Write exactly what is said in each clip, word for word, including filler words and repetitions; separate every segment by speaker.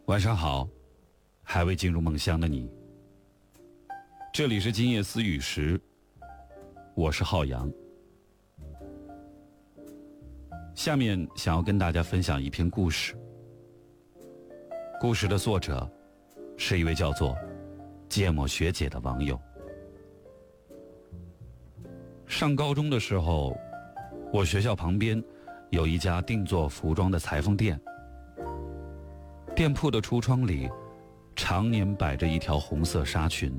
Speaker 1: 晚上好，还未进入梦乡的你。这里是今夜思雨时，我是浩洋。下面想要跟大家分享一篇故事。故事的作者是一位叫做芥末学姐的网友。上高中的时候，我学校旁边有一家定做服装的裁缝店，店铺的橱窗里常年摆着一条红色纱裙。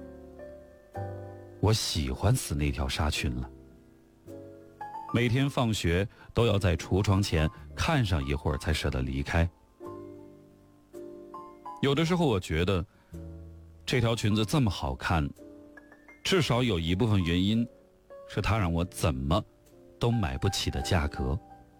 Speaker 1: 我喜欢死那条纱裙了，每天放学都要在橱窗前看上一会儿才舍得离开。有的时候我觉得这条裙子这么好看，至少有一部分原因是它让我怎么都买不起的价格。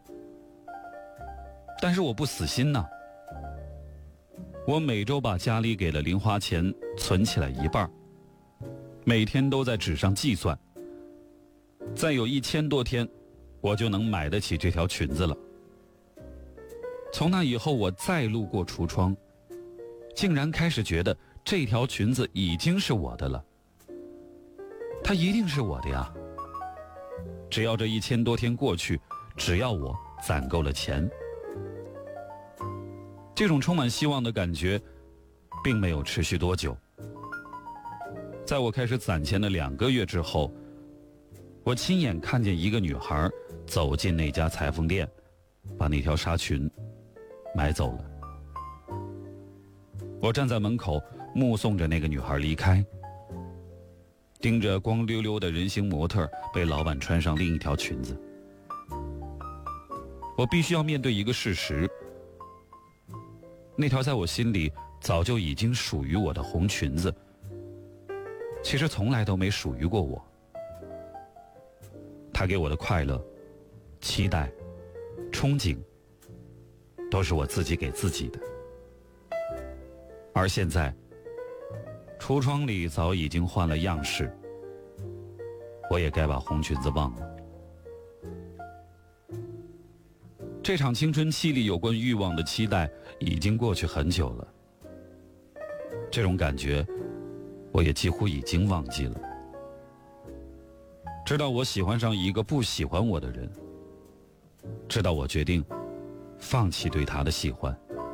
Speaker 1: 但是我不死心呢，我每周把家里给的零花钱存起来一半，每天都在纸上计算，再有一千多天我就能买得起这条裙子了。从那以后，我再路过橱窗，竟然开始觉得这条裙子已经是我的了。它一定是我的呀，只要这一千多天过去，只要我攒够了钱。这种充满希望的感觉并没有持续多久。在我开始攒钱的两个月之后，我亲眼看见一个女孩走进那家裁缝店，把那条纱裙买走了。我站在门口目送着那个女孩离开，盯着光溜溜的人形模特被老板穿上另一条裙子。我必须要面对一个事实，那条在我心里早就已经属于我的红裙子，其实从来都没属于过我。它给我的快乐、期待、憧憬，都是我自己给自己的。而现在，橱窗里早已经换了样式，我也该把红裙子忘了。这场青春期里有关欲望的期待已经过去很久了，这种感觉我也几乎已经忘记了。直到我喜欢上一个不喜欢我的人，直到我决定放弃对他的喜欢。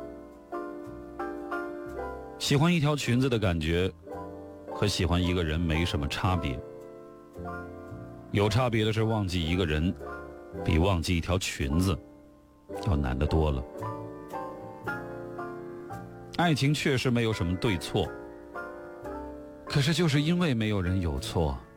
Speaker 1: 喜欢一条裙子的感觉和喜欢一个人没什么差别，有差别的是忘记一个人比忘记一条裙子要难得多了。爱情确实没有什么对错，可是就是因为没有人有错，